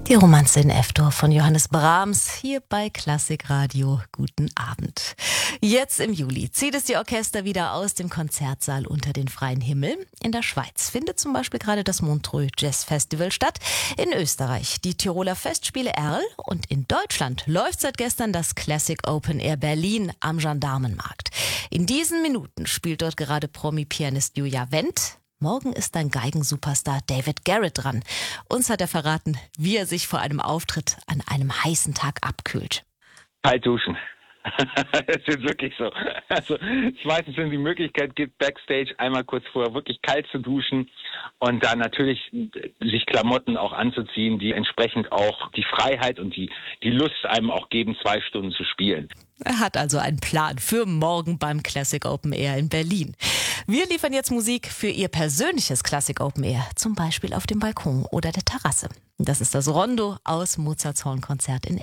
Die Romanze in F-Dur von Johannes Brahms hier bei Klassikradio. Guten Abend. Jetzt im Juli zieht es die Orchester wieder aus dem Konzertsaal unter den freien Himmel. In der Schweiz findet zum Beispiel gerade das Montreux Jazz Festival statt. In Österreich die Tiroler Festspiele Erl und in Deutschland läuft seit gestern das Classic Open Air Berlin am Gendarmenmarkt. In diesen Minuten spielt dort gerade Promi-Pianist Julia Wendt. Morgen ist ein Geigensuperstar David Garrett dran. Uns hat er verraten, wie er sich vor einem Auftritt an einem heißen Tag abkühlt. Kalt duschen. Es ist wirklich so. Also zweitens, wenn es die Möglichkeit gibt, Backstage einmal kurz vorher wirklich kalt zu duschen und dann natürlich sich Klamotten auch anzuziehen, die entsprechend auch die Freiheit und die Lust einem auch geben, 2 Stunden zu spielen. Er hat also einen Plan für morgen beim Classic Open Air in Berlin. Wir liefern jetzt Musik für Ihr persönliches Classic Open Air, zum Beispiel auf dem Balkon oder der Terrasse. Das ist das Rondo aus Mozarts Hornkonzert in